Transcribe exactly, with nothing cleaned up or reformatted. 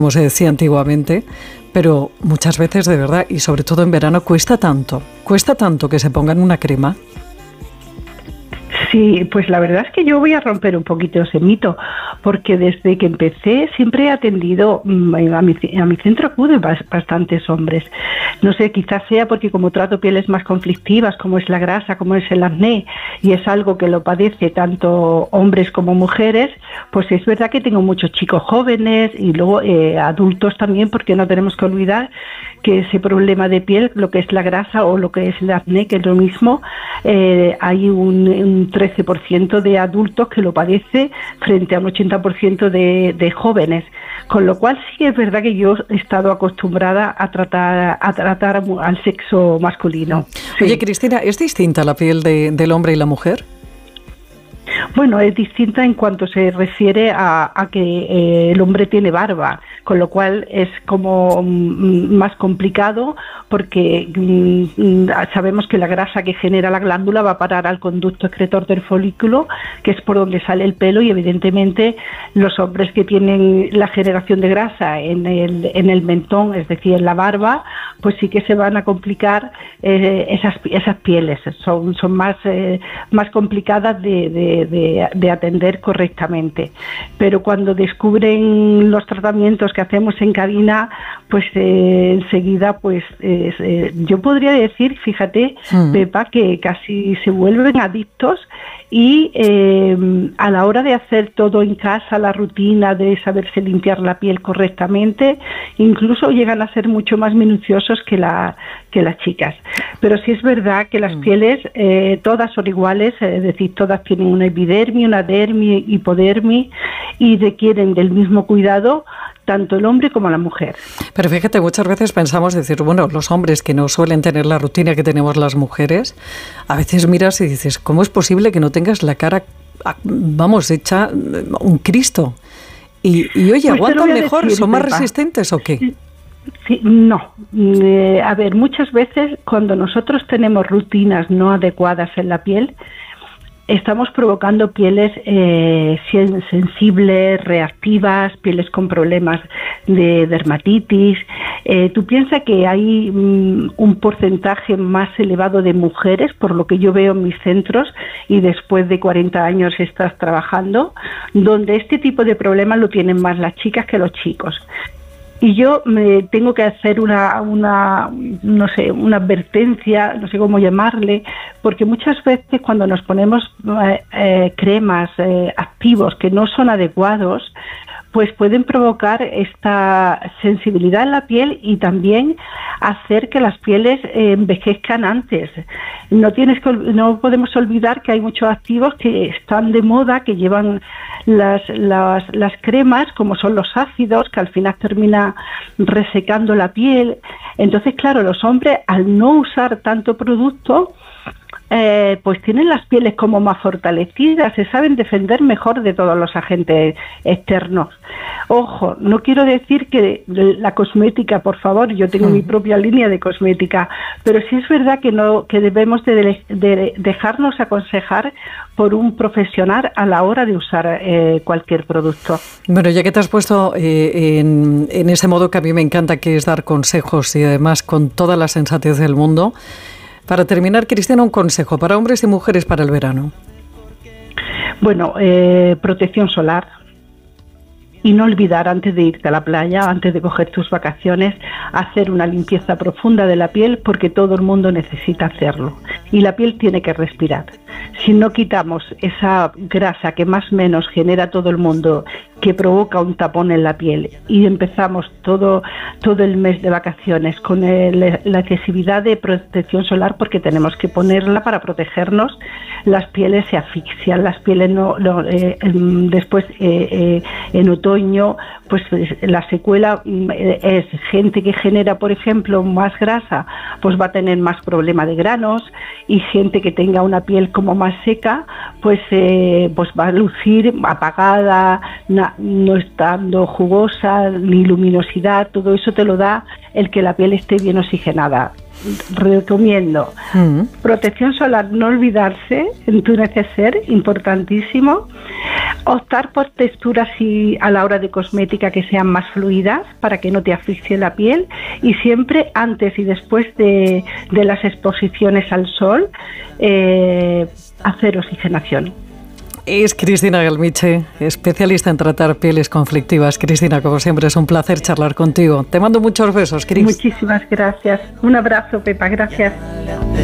como se decía antiguamente, pero muchas veces de verdad, y sobre todo en verano, cuesta tanto, cuesta tanto que se pongan una crema. Sí, pues la verdad es que yo voy a romper un poquito ese mito, porque desde que empecé siempre he atendido, a mi, a mi centro acuden bastantes hombres. No sé, quizás sea porque como trato pieles más conflictivas, como es la grasa, como es el acné, y es algo que lo padece tanto hombres como mujeres, pues es verdad que tengo muchos chicos jóvenes y luego eh, adultos también, porque no tenemos que olvidar que ese problema de piel, lo que es la grasa o lo que es el acné, que es lo mismo, eh, hay un, un trece por ciento de adultos que lo padece frente a un ochenta por ciento de, de jóvenes, con lo cual sí es verdad que yo he estado acostumbrada a tratar a tratar al sexo masculino. Sí. Oye, Cristina, ¿es distinta la piel de, del hombre y la mujer? Bueno, es distinta en cuanto se refiere a, a que eh, el hombre tiene barba, con lo cual es como mm, más complicado porque mm, sabemos que la grasa que genera la glándula va a parar al conducto excretor del folículo, que es por donde sale el pelo, y evidentemente los hombres que tienen la generación de grasa en el, en el mentón, es decir, en la barba, pues sí que se van a complicar eh, esas, esas pieles, son, son más, eh, más complicadas de, de De, de atender correctamente, pero cuando descubren los tratamientos que hacemos en cabina, pues eh, enseguida pues eh, eh, yo podría decir, fíjate, mm. Pepa, que casi se vuelven adictos y eh, a la hora de hacer todo en casa, la rutina de saberse limpiar la piel correctamente, incluso llegan a ser mucho más minuciosos que, la, que las chicas. Pero sí es verdad que las mm. pieles eh, todas son iguales, es decir, todas tienen una epidermis, una dermis, hipodermis, y requieren del mismo cuidado tanto el hombre como la mujer. Pero fíjate, muchas veces pensamos decir, bueno, los hombres que no suelen tener la rutina que tenemos las mujeres, a veces miras y dices, ¿cómo es posible que no tengas la cara, vamos, hecha un Cristo? Y, y oye, pues ¿aguantan mejor? Decir, ¿son más Pepa. resistentes o qué? Sí, no. Eh, a ver, muchas veces cuando nosotros tenemos rutinas no adecuadas en la piel, estamos provocando pieles eh, sensibles, reactivas, pieles con problemas de dermatitis. Eh, tú piensas que hay mm, un porcentaje más elevado de mujeres, por lo que yo veo en mis centros, y después de cuarenta años estás trabajando, donde este tipo de problemas lo tienen más las chicas que los chicos. Y yo me tengo que hacer una, una, no sé, una advertencia, no sé cómo llamarle, porque muchas veces cuando nos ponemos eh, eh, cremas, eh, activos que no son adecuados, pues pueden provocar esta sensibilidad en la piel y también hacer que las pieles eh, envejezcan antes. No tienes que, no podemos olvidar que hay muchos activos que están de moda, que llevan las, las, las cremas, como son los ácidos, que al final termina resecando la piel. Entonces, claro, los hombres, al no usar tanto producto, Eh, pues tienen las pieles como más fortalecidas, se saben defender mejor de todos los agentes externos. Ojo, no quiero decir que la cosmética, por favor, yo tengo mm. mi propia línea de cosmética, pero sí es verdad que no que debemos de, de dejarnos aconsejar por un profesional a la hora de usar eh, cualquier producto. Bueno, ya que te has puesto eh, en, en ese modo que a mí me encanta, que es dar consejos y además con toda la sensatez del mundo, para terminar, Cristina, un consejo para hombres y mujeres para el verano. Bueno, eh, protección solar. Y no olvidar, antes de irte a la playa, antes de coger tus vacaciones, hacer una limpieza profunda de la piel, porque todo el mundo necesita hacerlo. Y la piel tiene que respirar. Si no quitamos esa grasa que más o menos genera todo el mundo, que provoca un tapón en la piel, y empezamos todo, todo el mes de vacaciones con el, la excesividad de protección solar, porque tenemos que ponerla para protegernos, las pieles se asfixian, las pieles no, no eh, después eh, eh, en otoño, pues la secuela es gente que genera, por ejemplo, más grasa, pues va a tener más problema de granos, y gente que tenga una piel como más seca, pues eh, pues va a lucir apagada, na, no estando jugosa, ni luminosidad. Todo eso te lo da el que la piel esté bien oxigenada. Recomiendo mm. protección solar, no olvidarse en tu neceser, importantísimo. Optar por texturas y a la hora de cosmética que sean más fluidas para que no te asfixie la piel, y siempre antes y después de, de las exposiciones al sol eh, hacer oxigenación. Es Cristina Gelmiche, especialista en tratar pieles conflictivas. Cristina, como siempre, es un placer charlar contigo. Te mando muchos besos, Cris. Muchísimas gracias. Un abrazo, Pepa. Gracias.